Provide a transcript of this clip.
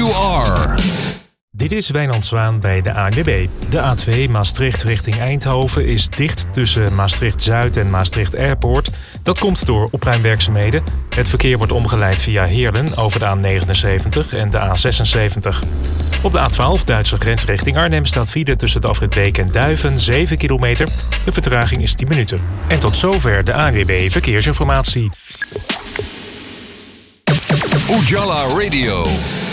you are. Dit is Wijnand Zwaan bij de ANWB. De A2 Maastricht richting Eindhoven is dicht tussen Maastricht-Zuid en Maastricht Airport. Dat komt door opruimwerkzaamheden. Het verkeer wordt omgeleid via Heerlen over de A79 en de A76. Op de A12 Duitse grens richting Arnhem staat file tussen de afrit Beek en Duiven 7 kilometer. De vertraging is 10 minuten. En tot zover de ANWB Verkeersinformatie. Ujala Radio.